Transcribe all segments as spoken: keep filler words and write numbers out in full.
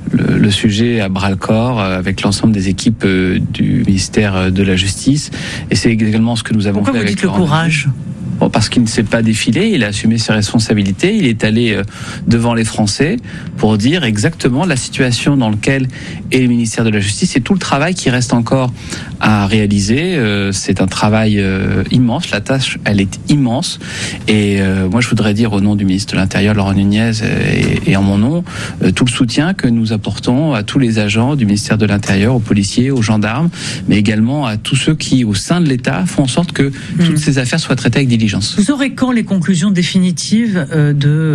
le, le sujet à bras-le-corps avec l'ensemble des équipes du ministère de la Justice. Et c'est également ce que nous avons Pourquoi fait vous avec dites le courage ? Bon, parce qu'il ne s'est pas défilé, il a assumé ses responsabilités, il est allé euh, devant les Français pour dire exactement la situation dans laquelle est le ministère de la Justice et tout le travail qui reste encore à réaliser. Euh, c'est un travail euh, immense, la tâche, elle est immense. Et euh, moi, je voudrais dire au nom du ministre de l'Intérieur, Laurent Nunez, et, et en mon nom, euh, tout le soutien que nous apportons à tous les agents du ministère de l'Intérieur, aux policiers, aux gendarmes, mais également à tous ceux qui, au sein de l'État, font en sorte que mmh. toutes ces affaires soient traitées avec diligence. Vous aurez quand les conclusions définitives de,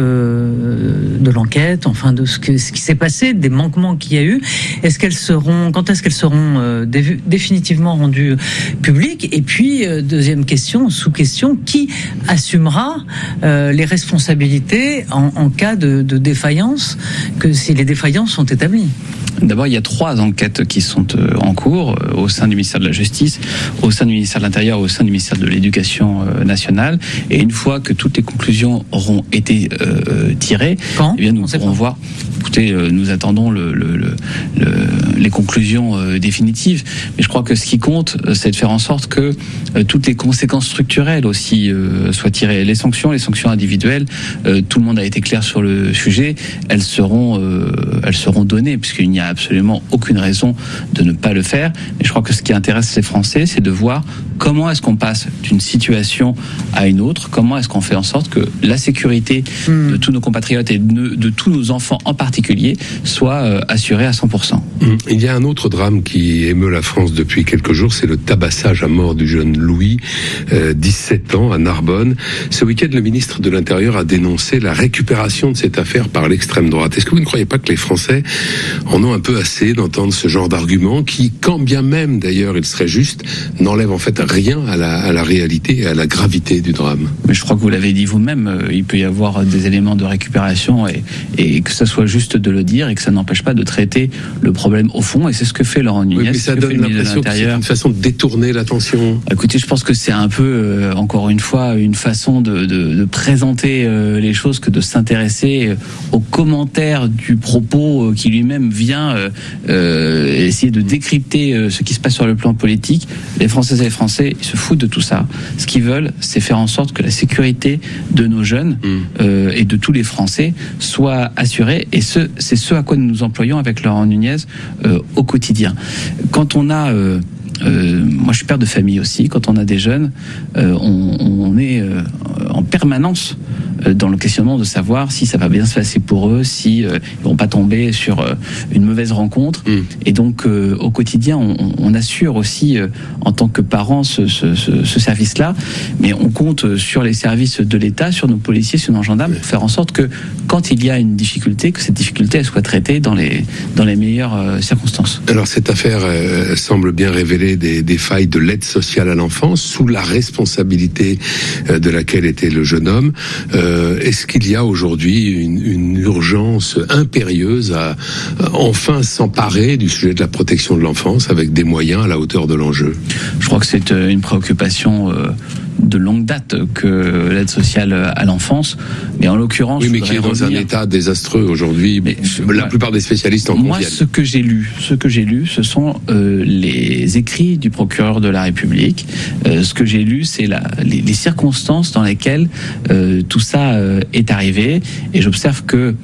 de l'enquête, enfin de ce, que, ce qui s'est passé, des manquements qu'il y a eu? Est-ce qu'elles seront, quand est-ce qu'elles seront définitivement rendues publiques? Et puis, deuxième question, sous-question, qui assumera les responsabilités en, en cas de, de défaillance, que si les défaillances sont établies? D'abord, il y a trois enquêtes qui sont en cours au sein du ministère de la Justice, au sein du ministère de l'Intérieur, au sein du ministère de l'Éducation nationale. Et une fois que toutes les conclusions auront été euh, tirées, Quand eh bien nous pourrons voir. Écoutez, euh, nous attendons le, le, le, le, les conclusions euh, définitives. Mais je crois que ce qui compte, c'est de faire en sorte que euh, toutes les conséquences structurelles aussi euh, soient tirées. Les sanctions, les sanctions individuelles, euh, tout le monde a été clair sur le sujet. Elles seront, euh, elles seront données, puisqu'il n'y a absolument aucune raison de ne pas le faire. Mais je crois que ce qui intéresse les Français, c'est de voir comment est-ce qu'on passe d'une situation à une autre, comment est-ce qu'on fait en sorte que la sécurité mmh. de tous nos compatriotes et de, de tous nos enfants en particulier soit euh, assurée à cent pour cent. Mmh. Il y a un autre drame qui émeut la France depuis quelques jours, c'est le tabassage à mort du jeune Louis, euh, dix-sept ans, à Narbonne. Ce week-end, le ministre de l'Intérieur a dénoncé la récupération de cette affaire par l'extrême droite. Est-ce que vous ne croyez pas que les Français en ont un peu assez d'entendre ce genre d'argument qui, quand bien même d'ailleurs il serait juste, n'enlève en fait rien à la, à la réalité et à la gravité du drame? Mais je crois que vous l'avez dit vous-même, euh, il peut y avoir des éléments de récupération et, et que ça soit juste de le dire et que ça n'empêche pas de traiter le problème au fond. Et c'est ce que fait Laurent Nunez. Oui, mais ça donne l'impression que c'est une façon de détourner l'attention. Écoutez, je pense que c'est un peu, euh, encore une fois, une façon de, de, de présenter euh, les choses que de s'intéresser euh, aux commentaires du propos euh, qui lui-même vient euh, euh, essayer de décrypter euh, ce qui se passe sur le plan politique. Les Françaises et les Français, ils se foutent de tout ça. Ce qu'ils veulent, c'est faire en sorte que la sécurité de nos jeunes mmh. euh, et de tous les Français soit assurée. Et ce, c'est ce à quoi nous nous employons avec Laurent Nunez euh, au quotidien. Quand on a... Euh, Euh, moi, je suis père de famille aussi. Quand on a des jeunes, euh, on, on est euh, en permanence euh, dans le questionnement de savoir si ça va bien se passer pour eux, si euh, ils vont pas tomber sur euh, une mauvaise rencontre. Mmh. Et donc, euh, au quotidien, on, on assure aussi, euh, en tant que parents, ce, ce, ce, ce service-là. Mais on compte sur les services de l'État, sur nos policiers, sur nos gendarmes, pour faire en sorte que, quand il y a une difficulté, que cette difficulté elle soit traitée dans les dans les meilleures euh, circonstances. Alors, cette affaire euh, semble bien révéler Des, des failles de l'aide sociale à l'enfance, sous la responsabilité euh, de laquelle était le jeune homme. Euh, est-ce qu'il y a aujourd'hui une, une urgence impérieuse à, à enfin s'emparer du sujet de la protection de l'enfance avec des moyens à la hauteur de l'enjeu? Je crois que c'est une préoccupation euh, de longue date que l'aide sociale à l'enfance, mais en l'occurrence, oui, mais qui est dans revenir... un état désastreux aujourd'hui. Mais je, la moi, plupart des spécialistes en moi, conviennent. ce que j'ai lu, ce que j'ai lu, ce sont euh, les écrits du procureur de la République. Euh, ce que j'ai lu, c'est la, les, les circonstances dans lesquelles euh, tout ça euh, est arrivé, et j'observe que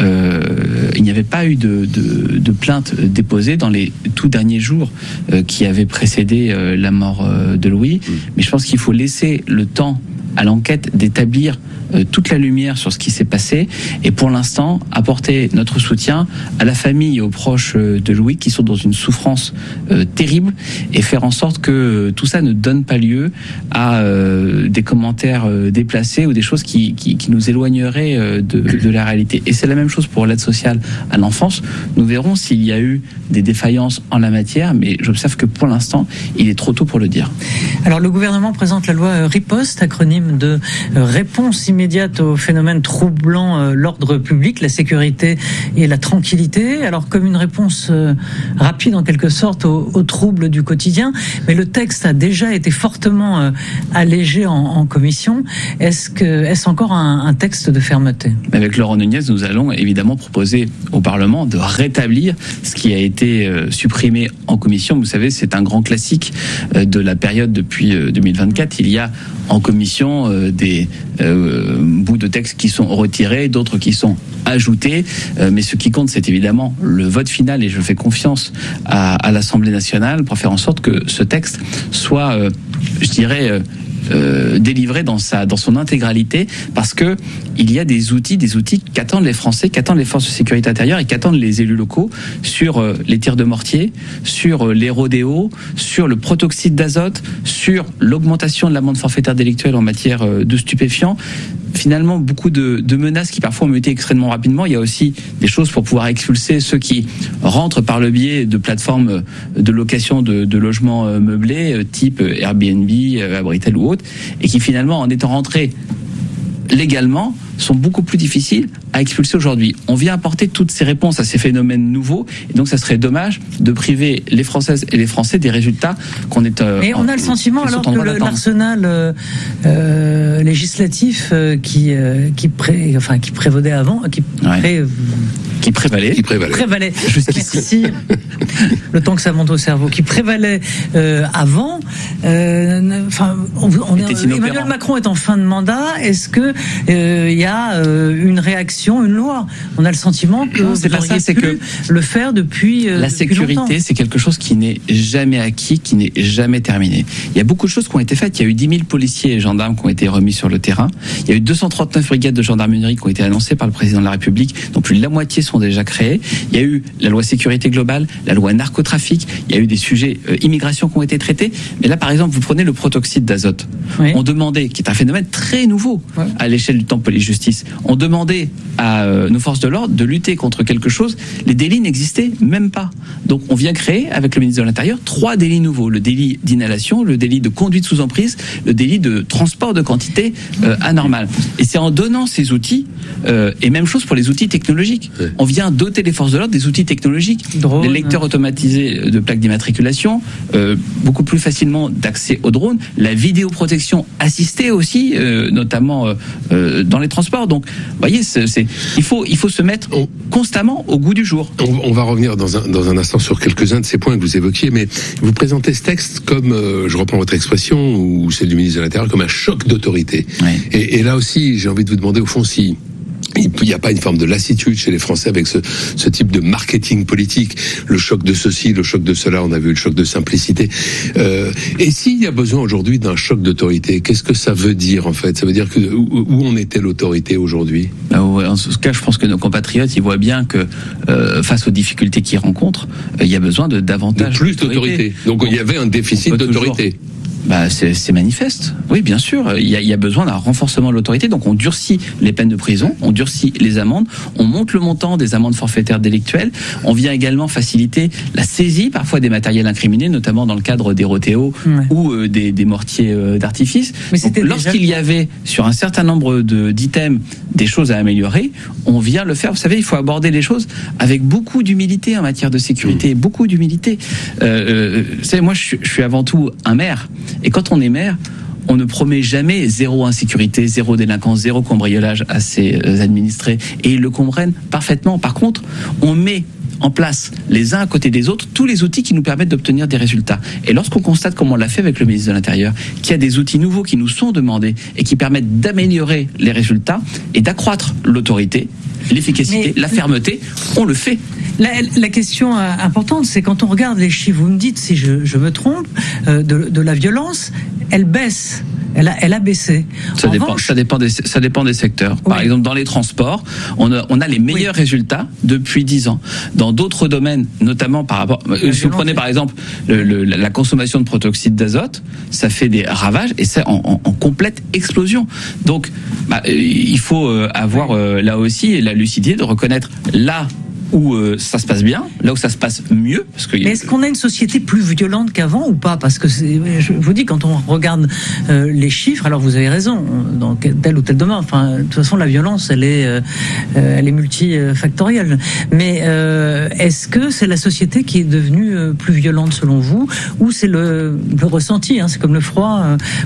Euh, il n'y avait pas eu de, de, de plainte déposée dans les tout derniers jours euh, qui avaient précédé euh, la mort euh, de Louis. Mmh. Mais je pense qu'il faut laisser le temps à l'enquête d'établir euh, toute la lumière sur ce qui s'est passé, et pour l'instant apporter notre soutien à la famille et aux proches euh, de Louis qui sont dans une souffrance euh, terrible, et faire en sorte que euh, tout ça ne donne pas lieu à euh, des commentaires euh, déplacés ou des choses qui, qui, qui nous éloigneraient euh, de, de la réalité. Et c'est la même chose pour l'aide sociale à l'enfance. Nous verrons s'il y a eu des défaillances en la matière, mais j'observe que pour l'instant il est trop tôt pour le dire. Alors le gouvernement présente la loi Riposte, acronyme de réponse immédiate immédiate aux phénomènes troublant euh, l'ordre public, la sécurité et la tranquillité. Alors comme une réponse euh, rapide en quelque sorte aux, aux troubles du quotidien. Mais le texte a déjà été fortement euh, allégé en, en commission. Est-ce que est-ce encore un, un texte de fermeté? Avec Laurent Nunez, nous allons évidemment proposer au Parlement de rétablir ce qui a été euh, supprimé en commission. Vous savez, c'est un grand classique euh, de la période depuis euh, deux mille vingt-quatre. Il y a en commission euh, des euh, bouts de texte qui sont retirés, d'autres qui sont ajoutés. Euh, mais ce qui compte, c'est évidemment le vote final, et je fais confiance à, à l'Assemblée nationale pour faire en sorte que ce texte soit, euh, je dirais, euh, Euh, délivré dans sa dans son intégralité, parce que il y a des outils des outils qu'attendent les Français, qu'attendent les forces de sécurité intérieure et qu'attendent les élus locaux sur euh, les tirs de mortier, sur euh, les rodéos, sur le protoxyde d'azote, sur l'augmentation de l'amende forfaitaire délictuelle en matière euh, de stupéfiants. Finalement, beaucoup de, de menaces qui parfois ont muté extrêmement rapidement. Il y a aussi des choses pour pouvoir expulser ceux qui rentrent par le biais de plateformes de location de, de logements meublés, type Airbnb, Abritel ou autre, et qui finalement, en étant rentrés légalement, sont beaucoup plus difficiles à expulser aujourd'hui. On vient apporter toutes ces réponses à ces phénomènes nouveaux, et donc ça serait dommage de priver les Françaises et les Français des résultats qu'on est. Euh, Mais on a le sentiment alors que le, l'arsenal euh, euh, législatif euh, qui euh, qui pré, enfin qui prévaudait avant, qui ouais. pré, qui prévalait, qui prévalait, prévalait. Merci. Le temps que ça monte au cerveau, qui prévalait euh, avant. Euh, enfin, on, on est, Emmanuel Macron est en fin de mandat. Est-ce que il euh, y a euh, une réaction, une loi? On a le sentiment que non, c'est vous pas ça, c'est que le faire depuis euh, la depuis sécurité, longtemps. C'est quelque chose qui n'est jamais acquis, qui n'est jamais terminé. Il y a beaucoup de choses qui ont été faites. Il y a eu dix mille policiers et gendarmes qui ont été remis sur le terrain. Il y a eu deux cent trente-neuf brigades de gendarmerie qui ont été annoncées par le président de la République, dont plus de la moitié sont déjà créées. Il y a eu la loi sécurité globale, la loi narcotrafic. Il y a eu des sujets euh, immigration qui ont été traités. Mais là, par exemple, vous prenez le protoxyde d'azote. Oui. On demandait, qui est un phénomène très nouveau oui. à l'échelle du temps police-justice, on demandait à euh, nos forces de l'ordre de lutter contre quelque chose. Les délits n'existaient même pas. Donc on vient créer, avec le ministre de l'Intérieur, trois délits nouveaux. Le délit d'inhalation, le délit de conduite sous emprise, le délit de transport de quantité euh, anormale. Et c'est en donnant ces outils, euh, et même chose pour les outils technologiques. Oui. On vient doter les forces de l'ordre des outils technologiques. Drone, les lecteurs hein. automatisés de plaques d'immatriculation, euh, beaucoup plus facilement d'accès aux drones, la vidéoprotection assistée aussi, euh, notamment euh, euh, dans les transports. Donc, vous voyez, c'est, c'est, il faut, il faut se mettre on, constamment au goût du jour. On, on va revenir dans un, dans un instant sur quelques-uns de ces points que vous évoquiez, mais vous présentez ce texte comme, euh, je reprends votre expression, ou celle du ministre de l'Intérieur, comme un choc d'autorité. Ouais. Et, et là aussi, j'ai envie de vous demander, au fond, si il n'y a pas une forme de lassitude chez les Français avec ce, ce type de marketing politique, le choc de ceci, le choc de cela, on a vu le choc de simplicité. Euh, et s'il y a besoin aujourd'hui d'un choc d'autorité, qu'est-ce que ça veut dire en fait? Ça veut dire que où, où en était l'autorité aujourd'hui? En ce cas, je pense que nos compatriotes, ils voient bien que euh, face aux difficultés qu'ils rencontrent, euh, il y a besoin de davantage de plus d'autorité. d'autorité. Donc bon, il y avait un déficit d'autorité. Toujours... Bah, c'est, c'est manifeste. Oui, bien sûr. Il y a, il y a besoin d'un renforcement de l'autorité. Donc, on durcit les peines de prison, on durcit les amendes, on monte le montant des amendes forfaitaires délictuelles. On vient également faciliter la saisie, parfois des matériels incriminés, notamment dans le cadre des rodéos ouais. ou euh, des, des mortiers euh, d'artifice. Mais donc, lorsqu'il déjà... y avait sur un certain nombre de, d'items des choses à améliorer, on vient le faire. Vous savez, il faut aborder les choses avec beaucoup d'humilité en matière de sécurité, mmh. beaucoup d'humilité. Euh, euh, vous savez, moi, je, je suis avant tout un maire. Et quand on est maire, on ne promet jamais zéro insécurité, zéro délinquance, zéro cambriolage à ses administrés. Et ils le comprennent parfaitement. Par contre, on met en place, les uns à côté des autres, tous les outils qui nous permettent d'obtenir des résultats. Et lorsqu'on constate, comme on l'a fait avec le ministre de l'Intérieur, qu'il y a des outils nouveaux qui nous sont demandés et qui permettent d'améliorer les résultats et d'accroître l'autorité, l'efficacité, Mais... la fermeté, on le fait. La, la question importante, c'est quand on regarde les chiffres, vous me dites si je, je me trompe, euh, de, de la violence, elle baisse. Elle a, elle a baissé. Ça dépend, revanche, ça dépend des, ça dépend des secteurs. Par oui. exemple, dans les transports, on a, on a les meilleurs oui. résultats depuis dix ans. Dans d'autres domaines, notamment par rapport, la si vous prenez par exemple le, le, la consommation de protoxyde d'azote, ça fait des ravages et c'est en, en, en complète explosion. Donc, bah, il faut avoir euh, là aussi la lucidité de reconnaître là où euh, ça se passe bien, là où ça se passe mieux. Parce que Mais est-ce qu'on a une société plus violente qu'avant ou pas? Parce que c'est, je vous dis, quand on regarde euh, les chiffres, alors vous avez raison, dans tel ou tel domaine, enfin, de toute façon, la violence, elle est, euh, elle est multifactorielle. Mais euh, est-ce que c'est la société qui est devenue euh, plus violente selon vous, ou c'est le, le ressenti, hein, c'est comme le froid,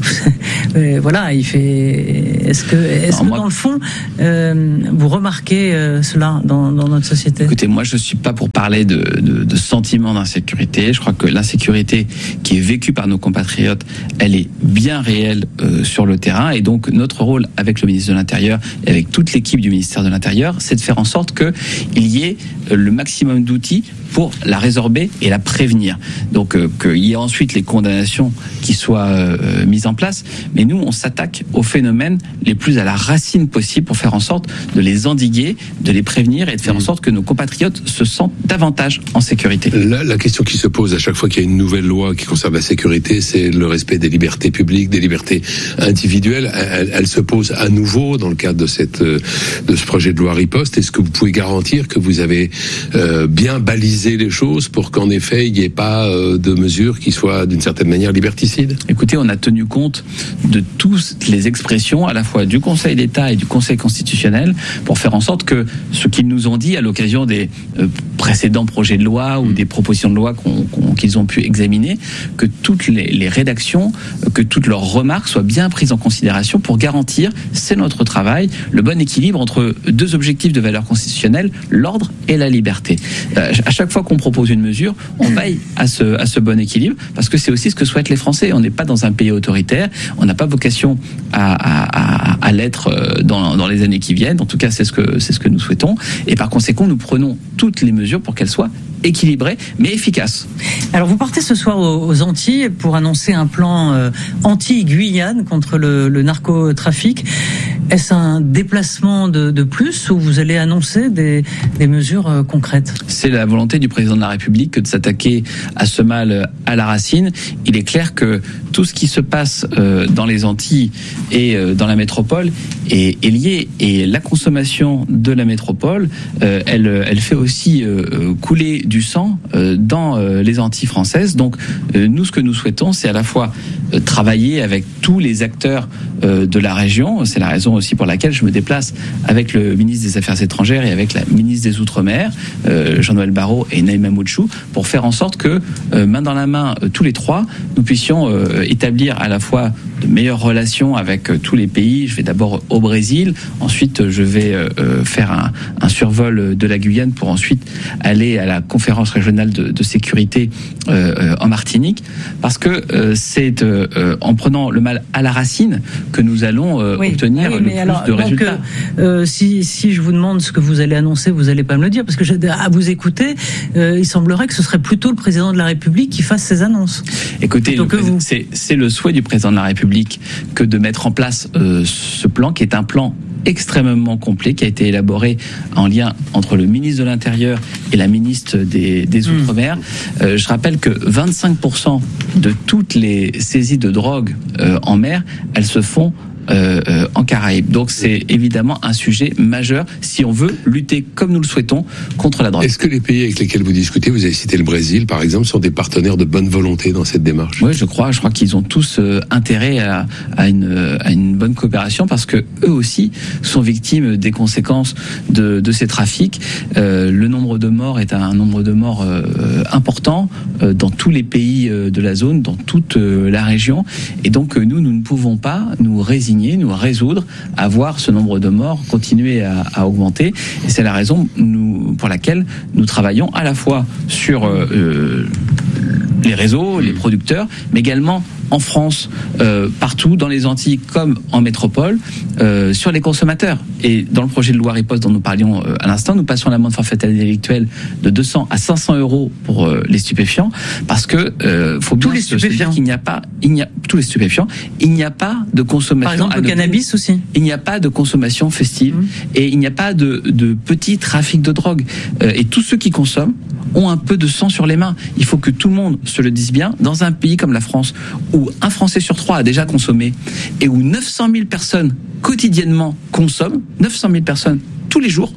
euh, voilà, il fait. Est-ce que, est-ce non, que moi, dans le fond, euh, vous remarquez euh, cela dans, dans notre société? Écoutez, moi, je suis pas pour parler de, de, de sentiment d'insécurité. Je crois que l'insécurité qui est vécue par nos compatriotes, elle est bien réelle euh, sur le terrain. Et donc, notre rôle avec le ministre de l'Intérieur et avec toute l'équipe du ministère de l'Intérieur, c'est de faire en sorte qu'il y ait le maximum d'outils pour la résorber et la prévenir. Donc, euh, qu'il y ait ensuite les condamnations qui soient euh, mises en place. Mais nous, on s'attaque aux phénomènes les plus à la racine possible pour faire en sorte de les endiguer, de les prévenir et de faire en sorte que nos compatriotes se sentent davantage en sécurité. La, la question qui se pose à chaque fois qu'il y a une nouvelle loi qui concerne la sécurité, c'est le respect des libertés publiques, des libertés individuelles. Elle, elle se pose à nouveau dans le cadre de cette de ce projet de loi riposte. Est-ce que vous pouvez garantir que vous avez euh, bien balisé les choses pour qu'en effet il n'y ait pas euh, de mesures qui soient d'une certaine manière liberticides? Écoutez, on a tenu compte de toutes les expressions à la fois du Conseil d'État et du Conseil constitutionnel pour faire en sorte que ce qu'ils nous ont dit à l'occasion des euh, précédents projets de loi ou des propositions de loi qu'on, qu'on, qu'ils ont pu examiner, que toutes les, les rédactions, que toutes leurs remarques soient bien prises en considération pour garantir, c'est notre travail, le bon équilibre entre deux objectifs de valeur constitutionnelle, l'ordre et la liberté. Euh, à chaque fois qu'on propose une mesure, on veille à ce, à ce bon équilibre, parce que c'est aussi ce que souhaitent les Français. On n'est pas dans un pays autoritaire, on n'a pas vocation à, à, à, à l'être dans, dans les années qui viennent. En tout cas, c'est ce que, c'est ce que nous souhaitons. Et par conséquent, nous prenons toutes les mesures pour qu'elles soient équilibrées, mais efficaces. Alors, vous partez ce soir aux, aux Antilles pour annoncer un plan euh, anti-Guyane contre le, le narcotrafic. Est-ce un déplacement de, de plus ou vous allez annoncer des, des mesures euh, concrètes? C'est la volonté du président de la République que de s'attaquer à ce mal à la racine. Il est clair que tout ce qui se passe euh, dans les Antilles et euh, dans la métropole est, est lié. Et la consommation de la métropole, euh, elle, elle fait aussi euh, couler du sang euh, dans euh, les Antilles françaises. Donc euh, nous, ce que nous souhaitons, c'est à la fois euh, travailler avec tous les acteurs euh, de la région. C'est la raison aussi pour laquelle je me déplace avec le ministre des Affaires étrangères et avec la ministre des Outre-mer, euh, Jean-Noël Barrot et Naïma Moutchou, pour faire en sorte que, euh, main dans la main, euh, tous les trois, nous puissions euh, établir à la fois de meilleures relations avec euh, tous les pays. Je vais d'abord au Brésil, ensuite je vais euh, faire un, un survol de la Guyane pour ensuite aller à la conférence régionale de, de sécurité euh, en Martinique, parce que euh, c'est euh, en prenant le mal à la racine que nous allons euh, oui. obtenir oui, le plus alors, de résultats. Euh, euh, si, si je vous demande ce que vous allez annoncer, vous n'allez pas me le dire, parce que je, à vous écouter, euh, il semblerait que ce serait plutôt le président de la République qui fasse ces annonces. Écoutez, le président, c'est, c'est le souhait du président de la République que de mettre en place euh, ce plan, qui est un plan extrêmement complet, qui a été élaboré en lien entre le ministre de l'Intérieur et la ministre des, des Outre-mer. Euh, je rappelle que vingt-cinq pour cent de toutes les saisies de drogue euh, en mer, elles se font Euh, euh, en Caraïbes. Donc c'est évidemment un sujet majeur si on veut lutter comme nous le souhaitons contre la drogue. Est-ce que les pays avec lesquels vous discutez, vous avez cité le Brésil par exemple, sont des partenaires de bonne volonté dans cette démarche? Oui, je crois. Je crois qu'ils ont tous euh, intérêt à, à, une, à une bonne coopération, parce que eux aussi sont victimes des conséquences de, de ces trafics. Euh, le nombre de morts est un nombre de morts euh, important euh, dans tous les pays euh, de la zone, dans toute euh, la région. Et donc euh, nous, nous ne pouvons pas nous résigner, nous résoudre à voir ce nombre de morts continuer à, à augmenter. Et c'est la raison nous, pour laquelle nous travaillons à la fois sur euh, les réseaux, les producteurs, mais également en France, euh, partout, dans les Antilles comme en métropole, euh, sur les consommateurs. Et dans le projet de loi riposte dont nous parlions euh, à l'instant, nous passons l'amende forfaitaire délictuelle de deux cents à cinq cents euros pour euh, les stupéfiants, parce que euh, faut bien se dire qu'il n'y a pas, il n'y a tous les stupéfiants, il n'y a pas de consommation. Par exemple, le cannabis aussi. Il n'y a pas de consommation festive mmh. et il n'y a pas de, de petit trafic de drogue. Euh, et tous ceux qui consomment ont un peu de sang sur les mains. Il faut que tout le monde se le dise bien. Dans un pays comme la France, où un Français sur trois a déjà consommé et où neuf cent mille personnes quotidiennement consomment, neuf cent mille personnes tous les jours,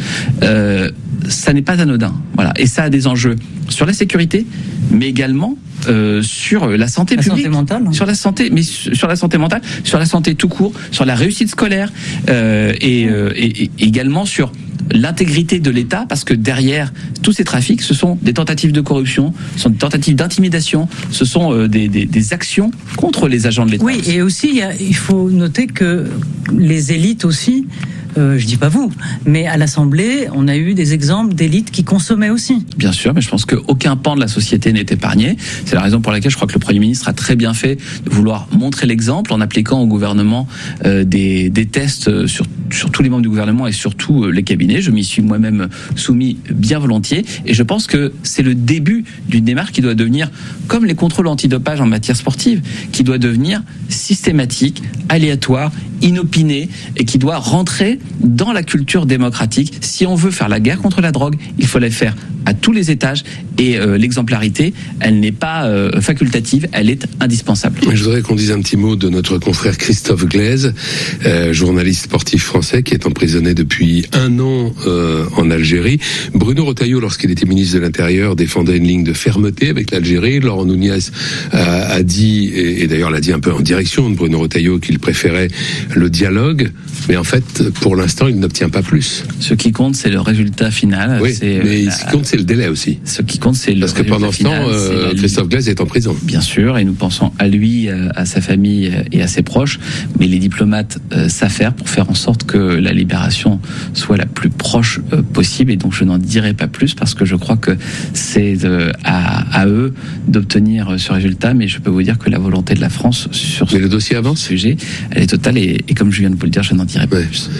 euh, ça n'est pas anodin. Voilà. Et ça a des enjeux sur la sécurité, mais également euh, sur la santé la publique, santé mentale, hein. sur la santé, mais sur la santé mentale, sur la santé tout court, sur la réussite scolaire, euh, et, euh, et, et également sur l'intégrité de l'État, parce que derrière tous ces trafics, ce sont des tentatives de corruption, ce sont des tentatives d'intimidation, ce sont euh, des, des, des actions contre les agents de l'État. Oui, et aussi, il, y a, il faut noter que les élites aussi, euh, je dis pas vous, mais à l'Assemblée, on a eu des exemples d'élites qui consommaient aussi. Bien sûr, mais je pense qu'aucun pan de la société n'est épargné. C'est la raison pour laquelle je crois que le Premier ministre a très bien fait de vouloir montrer l'exemple en appliquant au gouvernement euh, des, des tests sur, sur tous les membres du gouvernement et surtout euh, les cabinets. Je m'y suis moi-même soumis bien volontiers et je pense que c'est le début d'une démarche qui doit devenir, comme les contrôles antidopage en matière sportive, qui doit devenir systématique, aléatoire, inopinée et qui doit rentrer dans la culture démocratique. Si on veut faire la guerre contre la drogue, il faut la faire à tous les étages et euh, l'exemplarité, elle n'est pas euh, facultative, elle est indispensable. Je voudrais qu'on dise un petit mot de notre confrère Christophe Glaise, euh, journaliste sportif français qui est emprisonné depuis un an euh, en Algérie. Bruno Retailleau, lorsqu'il était ministre de l'Intérieur, défendait une ligne de fermeté avec l'Algérie. Laurent Nunez a, a dit, et, et d'ailleurs l'a dit un peu en direction de Bruno Retailleau, qu'il préférait le dialogue, mais en fait, pour l'instant, il n'obtient pas plus. Ce qui compte, c'est le résultat final. Oui, c'est mais la... ce qui compte, c'est le délai aussi. Ce qui compte, c'est le Parce que pendant ce temps, euh, la... Christophe Glaise est en prison. Bien sûr, et nous pensons à lui, à sa famille et à ses proches, mais les diplomates euh, savent faire pour faire en sorte que la libération soit la plus proche euh, possible, et donc je n'en dirai pas plus parce que je crois que c'est euh, à, à eux d'obtenir ce résultat, mais je peux vous dire que la volonté de la France sur ce mais le dossier avance. sujet, elle est totale, et, et comme je viens de vous le dire, je n'en dirai pas ouais. plus.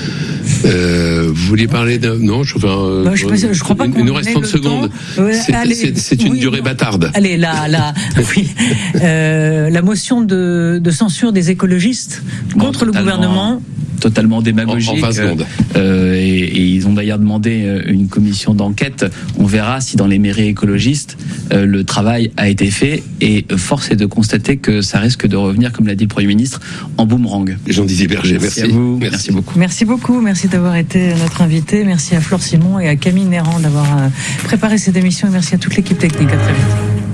Euh, vous vouliez parler d'un... Non, je, enfin, euh, bah, je, pense, je crois pas qu'on il nous reste trente secondes. Ouais, c'est, allez, c'est, c'est une oui, durée non. bâtarde. Allez, la, la, oui, euh, la motion de, de censure des écologistes bon, contre le gouvernement. Totalement démagogique. En, en vingt secondes. Euh, et, et ils ont d'ailleurs demandé une commission d'enquête. On verra si dans les mairies écologistes, euh, le travail a été fait. Et force est de constater que ça risque de revenir, comme l'a dit le Premier ministre, en boomerang. Jean-Didier Berger, merci. Merci à vous. Merci. Merci beaucoup. Merci beaucoup. Merci d'avoir été notre invité. Merci à Flore Simon et à Camille Néran d'avoir préparé cette émission. Et merci à toute l'équipe technique. À très vite.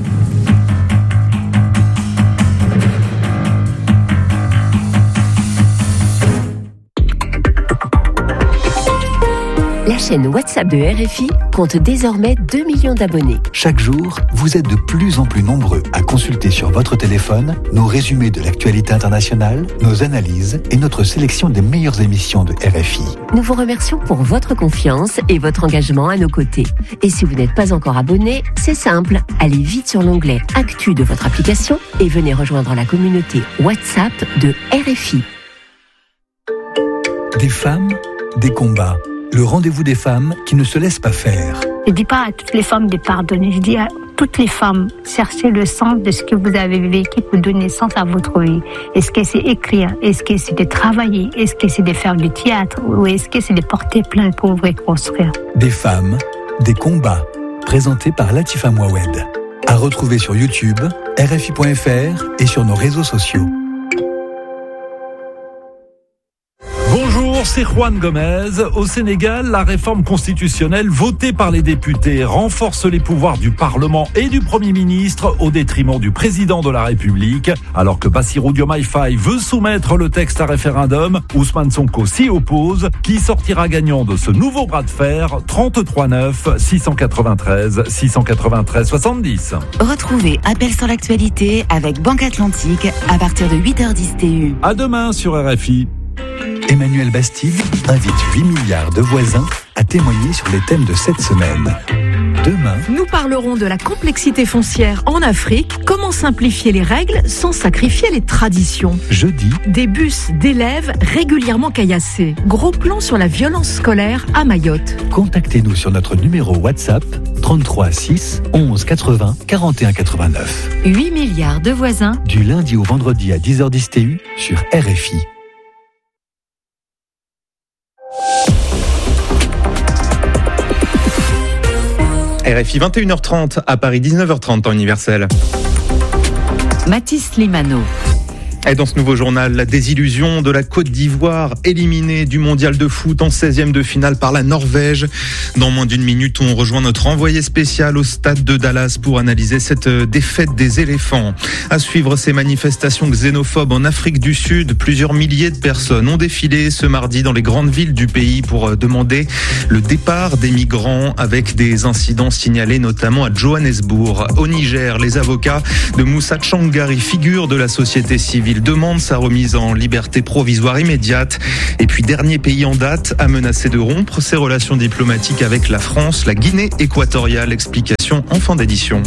La chaîne WhatsApp de R F I compte désormais deux millions d'abonnés. Chaque jour, vous êtes de plus en plus nombreux à consulter sur votre téléphone nos résumés de l'actualité internationale, nos analyses et notre sélection des meilleures émissions de R F I. Nous vous remercions pour votre confiance et votre engagement à nos côtés. Et si vous n'êtes pas encore abonné, c'est simple. Allez vite sur l'onglet Actu de votre application et venez rejoindre la communauté WhatsApp de R F I. Des femmes, des combats. Le rendez-vous des femmes qui ne se laissent pas faire. Je ne dis pas à toutes les femmes de pardonner, je dis à toutes les femmes, cherchez le sens de ce que vous avez vécu pour donner sens à votre vie. Est-ce que c'est écrire? Est-ce que c'est de travailler? Est-ce que c'est de faire du théâtre? Ou est-ce que c'est de porter plainte pour vous reconstruire? Des femmes, des combats, présentés par Latifa Mouawed. À retrouver sur YouTube, R F I point F R et sur nos réseaux sociaux. Bonjour, c'est Juan Gomez. Au Sénégal, la réforme constitutionnelle votée par les députés renforce les pouvoirs du Parlement et du Premier ministre au détriment du président de la République. Alors que Bassirou Diomaye Faye veut soumettre le texte à référendum, Ousmane Sonko s'y oppose. Qui sortira gagnant de ce nouveau bras de fer? trente-trois neuf, six cent quatre-vingt-treize, six cent quatre-vingt-treize, soixante-dix. Retrouvez Appel sur l'actualité avec Banque Atlantique à partir de huit heures dix T U. À demain sur R F I. Emmanuel Bastide invite huit milliards de voisins à témoigner sur les thèmes de cette semaine. Demain, nous parlerons de la complexité foncière en Afrique, comment simplifier les règles sans sacrifier les traditions. Jeudi, des bus d'élèves régulièrement caillassés. Gros plan sur la violence scolaire à Mayotte. Contactez-nous sur notre numéro WhatsApp trente-trois six onze quatre-vingts quarante et un quatre-vingt-neuf. huit milliards de voisins. Du lundi au vendredi à dix heures dix T U sur R F I. R F I vingt et une heures trente, à Paris dix-neuf heures trente, temps universel. Mathis Limano. Et dans ce nouveau journal, la désillusion de la Côte d'Ivoire, éliminée du mondial de foot en seizième de finale par la Norvège. Dans moins d'une minute, on rejoint notre envoyé spécial au stade de Dallas pour analyser cette défaite des éléphants. À suivre ces manifestations xénophobes en Afrique du Sud, plusieurs milliers de personnes ont défilé ce mardi dans les grandes villes du pays pour demander le départ des migrants, avec des incidents signalés notamment à Johannesburg. Au Niger, les avocats de Moussa Tchangari, figure de la société civile, Il demande sa remise en liberté provisoire immédiate. Et puis, dernier pays en date à menacer de rompre ses relations diplomatiques avec la France, la Guinée équatoriale. Explication en fin d'édition.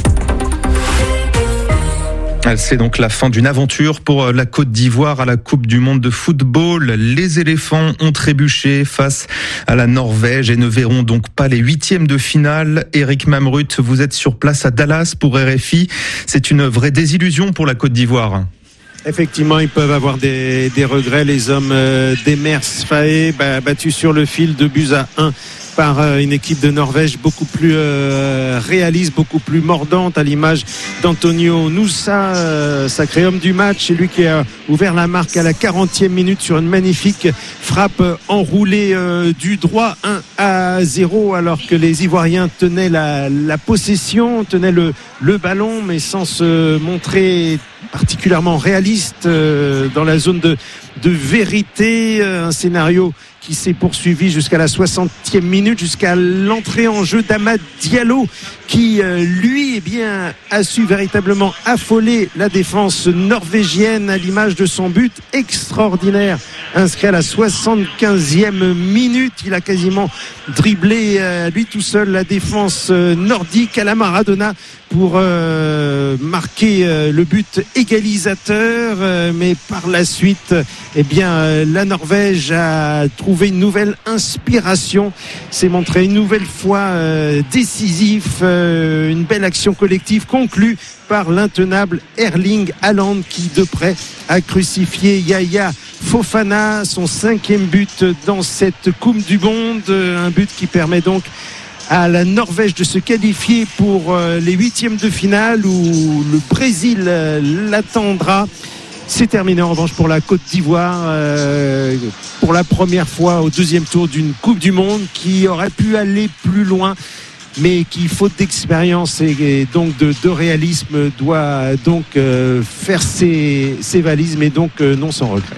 C'est donc la fin d'une aventure pour la Côte d'Ivoire à la Coupe du Monde de football. Les éléphants ont trébuché face à la Norvège et ne verront donc pas les huitièmes de finale. Eric Mamrut, vous êtes sur place à Dallas pour R F I. C'est une vraie désillusion pour la Côte d'Ivoire. Effectivement, ils peuvent avoir des, des regrets. Les hommes euh, d'Emers Faé, bah, battus sur le fil, deux buts à un par euh, une équipe de Norvège beaucoup plus euh, réaliste, beaucoup plus mordante, à l'image d'Antonio Nusa, euh, sacré homme du match. C'est lui qui a ouvert la marque à la quarantième minute sur une magnifique frappe enroulée euh, du droit, un à zéro, alors que les Ivoiriens tenaient la, la possession, tenaient le, le ballon, mais sans se montrer particulièrement réaliste euh, dans la zone de, de vérité. Un scénario qui s'est poursuivi jusqu'à la soixantième minute, jusqu'à l'entrée en jeu d'Amad Diallo, qui euh, lui eh bien, a su véritablement affoler la défense norvégienne, à l'image de son but extraordinaire inscrit à la soixante-quinzième minute. Il a quasiment dribblé euh, lui tout seul la défense euh, nordique à la Maradona pour euh, marquer euh, le but égalisateur, euh, mais par la suite eh bien, euh, la Norvège a trouvé une nouvelle inspiration, s'est montré une nouvelle fois euh, décisif, euh, une belle action collective conclue par l'intenable Erling Haaland, qui de près a crucifié Yaya Fofana, son cinquième but dans cette Coupe du Monde, un but qui permet donc à la Norvège de se qualifier pour les huitièmes de finale où le Brésil l'attendra. C'est terminé en revanche pour la Côte d'Ivoire, euh, pour la première fois au deuxième tour d'une Coupe du Monde, qui aurait pu aller plus loin, mais qui, faute d'expérience et donc de, de réalisme, doit donc euh, faire ses, ses valises, mais donc euh, non sans regret.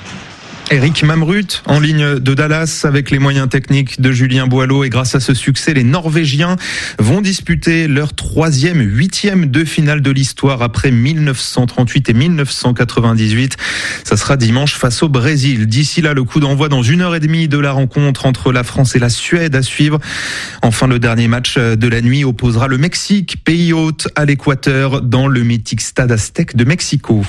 Eric Mamrut en ligne de Dallas avec les moyens techniques de Julien Boileau, et grâce à ce succès, les Norvégiens vont disputer leur troisième huitième de finale de l'histoire après mille neuf cent trente-huit et mille neuf cent quatre-vingt-dix-huit. Ça sera dimanche face au Brésil. D'ici là, le coup d'envoi dans une heure et demie de la rencontre entre la France et la Suède à suivre. Enfin, le dernier match de la nuit opposera le Mexique, pays hôte, à l'Équateur dans le mythique stade Aztec de Mexico.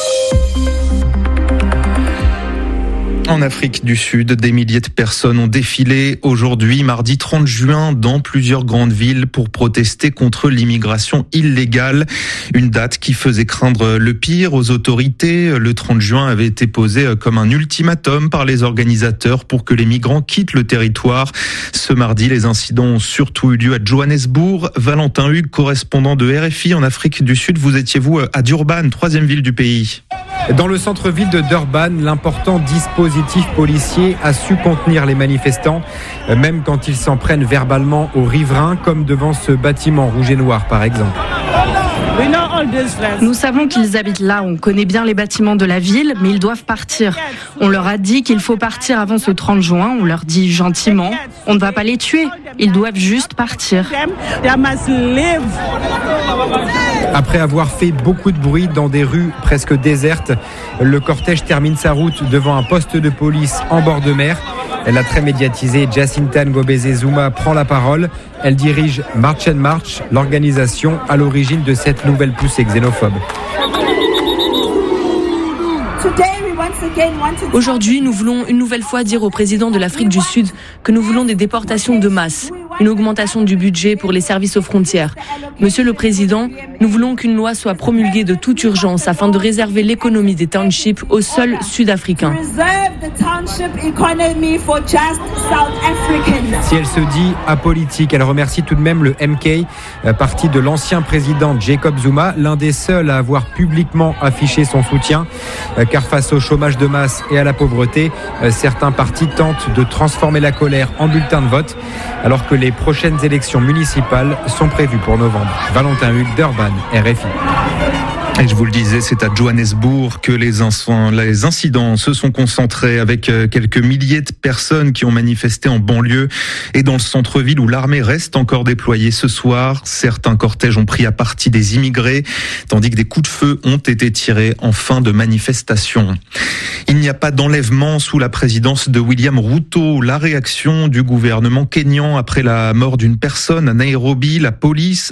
En Afrique du Sud, des milliers de personnes ont défilé aujourd'hui, mardi trente juin, dans plusieurs grandes villes pour protester contre l'immigration illégale. Une date qui faisait craindre le pire aux autorités. Le trente juin avait été posé comme un ultimatum par les organisateurs pour que les migrants quittent le territoire. Ce mardi, les incidents ont surtout eu lieu à Johannesburg. Valentin Hugues, correspondant de R F I en Afrique du Sud, vous étiez-vous à Durban, troisième ville du pays? Dans le centre-ville de Durban, l'important dispositif policier a su contenir les manifestants, même quand ils s'en prennent verbalement aux riverains, comme devant ce bâtiment rouge et noir par exemple. Nous savons qu'ils habitent là, on connaît bien les bâtiments de la ville, mais ils doivent partir. On leur a dit qu'il faut partir avant ce trente juin, on leur dit gentiment, on ne va pas les tuer, ils doivent juste partir. Après avoir fait beaucoup de bruit dans des rues presque désertes, le cortège termine sa route devant un poste de police en bord de mer. La très médiatisée Jacinta Ngobeze Zuma prend la parole. Elle dirige March and March, l'organisation à l'origine de cette nouvelle poussée xénophobe. Aujourd'hui, nous voulons une nouvelle fois dire au président de l'Afrique du Sud que nous voulons des déportations de masse. une augmentation du budget pour les services aux frontières. Monsieur le Président, nous voulons qu'une loi soit promulguée de toute urgence afin de réserver l'économie des townships aux seuls Sud-Africains. Si elle se dit apolitique, elle remercie tout de même le M K, parti de l'ancien président Jacob Zuma, l'un des seuls à avoir publiquement affiché son soutien, car face au chômage de masse et à la pauvreté, certains partis tentent de transformer la colère en bulletin de vote, alors que les prochaines élections municipales sont prévues pour novembre. Valentin Hugues, Durban, R F I. Et je vous le disais, c'est à Johannesburg que les incidents se sont concentrés, avec quelques milliers de personnes qui ont manifesté en banlieue et dans le centre-ville où l'armée reste encore déployée ce soir. Certains cortèges ont pris à partie des immigrés, tandis que des coups de feu ont été tirés en fin de manifestation. Il n'y a pas d'enlèvement sous la présidence de William Ruto. La réaction du gouvernement kényan après la mort d'une personne à Nairobi, la police